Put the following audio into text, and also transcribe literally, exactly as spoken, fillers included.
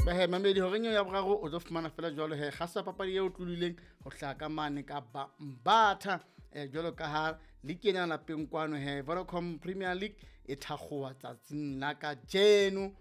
ba he mamedi ho renyo ya boraro o tlo fumana fela jwalo he gasa papadi eo tlulileng ho hlaka mane ka ba mbatha eh jwalo ka ha le kena lapeng kwano he Vodacom Premier League e thakgoa tsatsing la ka jeno